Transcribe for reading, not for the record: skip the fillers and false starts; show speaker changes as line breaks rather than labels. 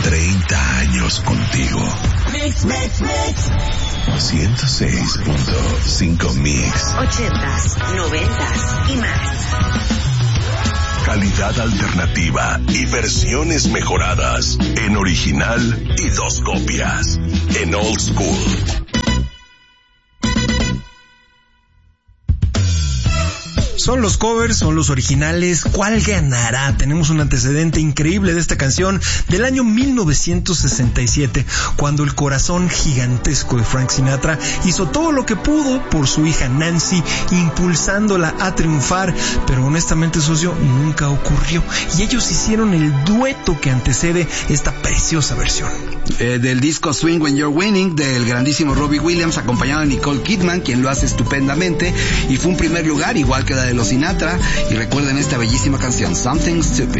30 años contigo.
Mix, mix, mix.
106.5 Mix.
80s, 90s y más.
Calidad alternativa y versiones mejoradas en original y 2 copias en Old School.
¿Son los covers? ¿Son los originales? ¿Cuál ganará? Tenemos un antecedente increíble de esta canción del año 1967, cuando el corazón gigantesco de Frank Sinatra hizo todo lo que pudo por su hija Nancy, impulsándola a triunfar, pero honestamente, socio, nunca ocurrió. Y ellos hicieron el dueto que antecede esta preciosa versión.
Del disco Swing When You're Winning, del grandísimo Robbie Williams, acompañado de Nicole Kidman, quien lo hace estupendamente, y fue un primer lugar, igual que la de los Sinatra. Y recuerden esta bellísima canción, Something Stupid.